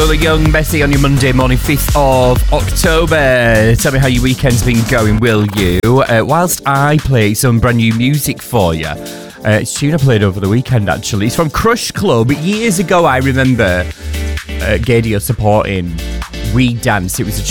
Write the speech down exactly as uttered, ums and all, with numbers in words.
Lola Young, Messi on your Monday morning, fifth of October. Tell me how your weekend's been going, will you? Uh, whilst I play some brand new music for you. Uh, it's a tune I played over the weekend, actually. It's from Crush Club. Years ago, I remember uh, Gadio supporting We Dance. It was a